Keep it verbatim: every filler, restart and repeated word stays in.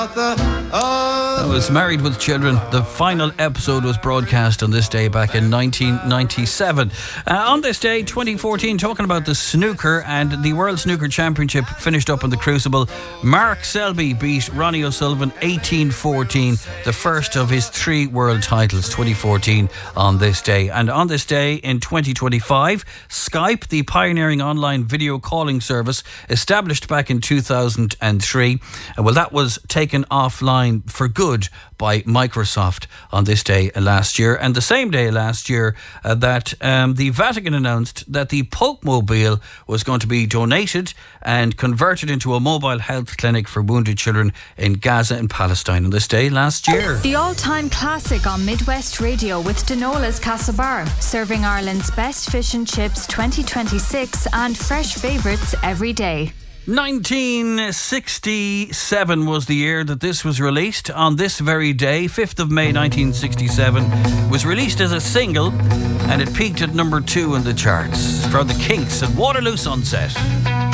That was Married with Children. The final episode was broadcast on this day back in nineteen ninety-seven. Uh, on this day, twenty fourteen, talking about the snooker, and the World Snooker Championship finished up in the Crucible. Mark Selby beat Ronnie O'Sullivan eighteen fourteen, the first of his three world titles, twenty fourteen on this day. And on this day in twenty twenty-five, Skype, the pioneering online video calling service established back in two thousand three, uh, well, that was taken offline for good by Microsoft on this day last year. And the same day last year uh, that um, the Vatican announced that the Pope Mobile was going to be donated and converted into a mobile health clinic for wounded children in Gaza and Palestine on this day last year. The all-time classic on Midwest Radio with Denola's Castlebar, serving Ireland's best fish and chips twenty twenty-six and fresh favourites every day. nineteen sixty-seven was the year that this was released. On this very day, fifth of May nineteen sixty-seven, was released as a single, and it peaked at number two in the charts. From the Kinks and Waterloo Sunset.